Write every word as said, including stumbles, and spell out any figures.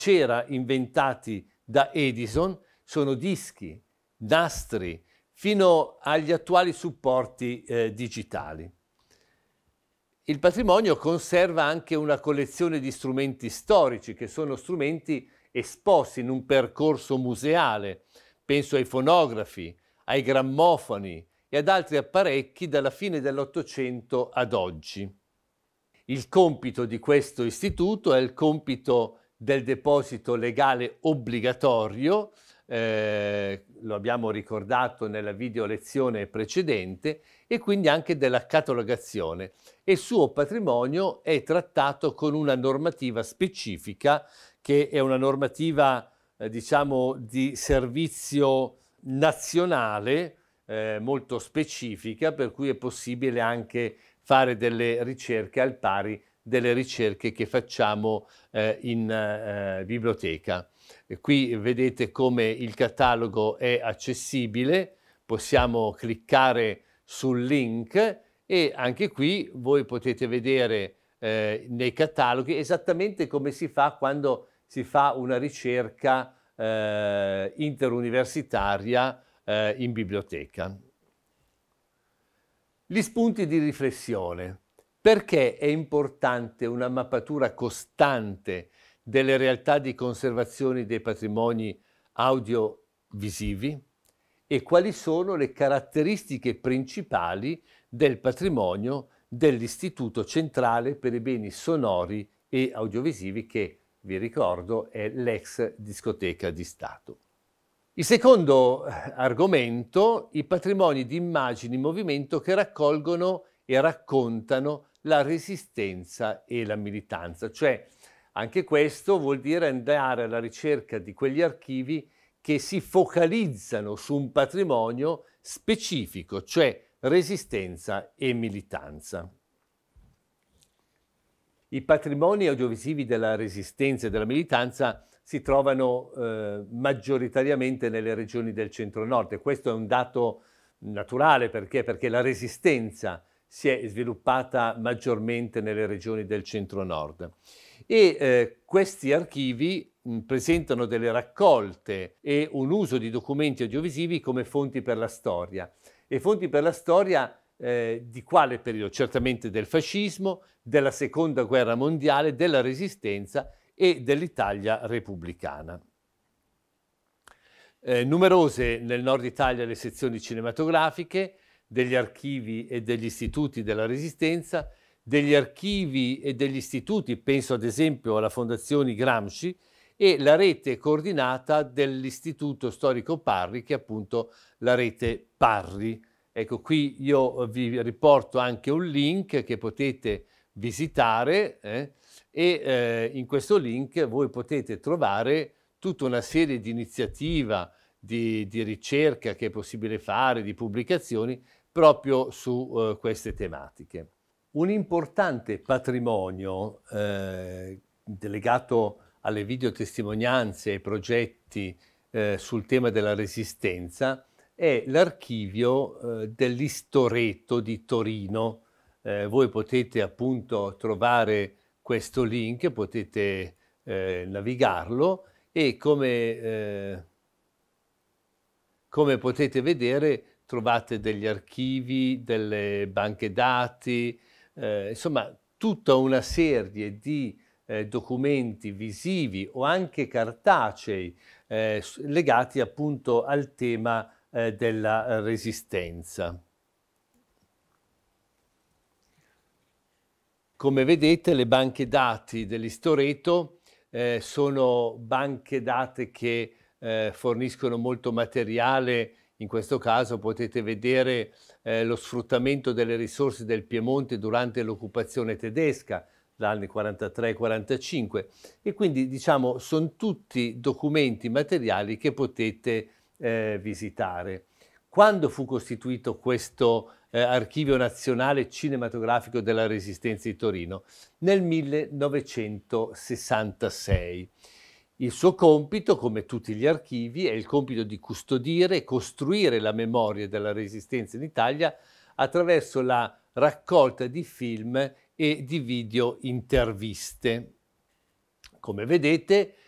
cera inventati da Edison, sono dischi, nastri, fino agli attuali supporti eh, digitali. Il patrimonio conserva anche una collezione di strumenti storici, che sono strumenti esposti in un percorso museale. Penso ai fonografi, ai grammofoni e ad altri apparecchi dalla fine dell'Ottocento ad oggi. Il compito di questo istituto è il compito del deposito legale obbligatorio, eh, lo abbiamo ricordato nella video lezione precedente, e quindi anche della catalogazione. E il suo patrimonio è trattato con una normativa specifica, che è una normativa eh, diciamo di servizio nazionale eh, molto specifica, per cui è possibile anche fare delle ricerche al pari delle ricerche che facciamo eh, in eh, biblioteca. E qui vedete come il catalogo è accessibile, possiamo cliccare sul link e anche qui voi potete vedere eh, nei cataloghi esattamente come si fa quando si fa una ricerca eh, interuniversitaria eh, in biblioteca. Gli spunti di riflessione. Perché è importante una mappatura costante delle realtà di conservazione dei patrimoni audiovisivi? E quali sono le caratteristiche principali del patrimonio dell'Istituto Centrale per i Beni Sonori e Audiovisivi, che, vi ricordo, è l'ex Discoteca di Stato. Il secondo argomento, i patrimoni di immagini in movimento che raccolgono e raccontano la resistenza e la militanza. Cioè, anche questo vuol dire andare alla ricerca di quegli archivi che si focalizzano su un patrimonio specifico, cioè resistenza e militanza. I patrimoni audiovisivi della resistenza e della militanza si trovano eh, maggioritariamente nelle regioni del centro-nord, e questo è un dato naturale. Perché? Perché la resistenza si è sviluppata maggiormente nelle regioni del centro-nord. E eh, questi archivi mh, presentano delle raccolte e un uso di documenti audiovisivi come fonti per la storia. E fonti per la storia eh, di quale periodo? Certamente del fascismo, della seconda guerra mondiale, della resistenza e dell'Italia repubblicana. Eh, numerose nel nord Italia le sezioni cinematografiche, degli archivi e degli istituti della Resistenza, degli archivi e degli istituti, penso ad esempio alla Fondazione Gramsci, e la rete coordinata dell'Istituto Storico Parri, che è appunto la rete Parri. Ecco, qui io vi riporto anche un link che potete visitare eh, e eh, in questo link voi potete trovare tutta una serie di iniziative di, di ricerca che è possibile fare, di pubblicazioni, proprio su uh, queste tematiche. Un importante patrimonio eh, legato alle videotestimonianze e ai progetti eh, sul tema della resistenza è l'archivio eh, dell'Istoreto di Torino. Eh, voi potete appunto trovare questo link, potete eh, navigarlo e come, eh, come potete vedere trovate degli archivi, delle banche dati, eh, insomma tutta una serie di eh, documenti visivi o anche cartacei eh, legati appunto al tema eh, della resistenza. Come vedete, le banche dati dell'Istoreto eh, sono banche dati che eh, forniscono molto materiale. In questo caso potete vedere eh, lo sfruttamento delle risorse del Piemonte durante l'occupazione tedesca, dagli anni quarantatré quarantacinque, e quindi diciamo sono tutti documenti materiali che potete eh, visitare. Quando fu costituito questo eh, Archivio Nazionale Cinematografico della Resistenza di Torino? Nel millenovecentosessantasei. Il suo compito, come tutti gli archivi, è il compito di custodire e costruire la memoria della Resistenza in Italia attraverso la raccolta di film e di video interviste. Come vedete,